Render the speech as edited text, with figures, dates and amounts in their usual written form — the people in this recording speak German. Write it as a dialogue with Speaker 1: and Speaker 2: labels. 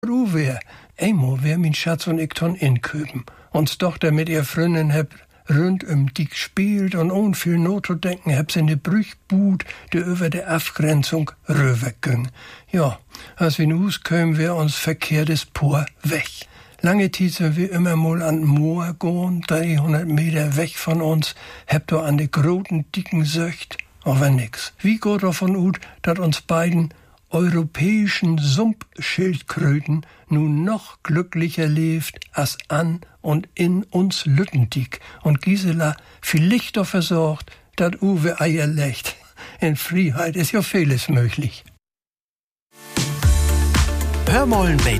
Speaker 1: Uwe, einmal wär mein Schatz und ich ton inköpen. Uns Tochter mit ihr Freundin heb rund die gespielt und ohne viel Not zu denken heb sie in de Brüchbud, die über der Abgrenzung rüberging. Ja, als wir in Hus kämen, wär uns verkehrtes Por weg. Lange Zeit sind wir immer mal an Moor gehen, 300 Meter weg von uns, hebt da an de großen, dicken Söcht, aber nix. Wie geht davon ut, dat uns beiden europäischen Sumpfschildkröten nun noch glücklicher lebt als an und in uns Lüttendick und Gisela vielleicht doch versorgt, dat Uwe Eier legt. In Freiheit ist ja vieles möglich.
Speaker 2: Hörmollen bei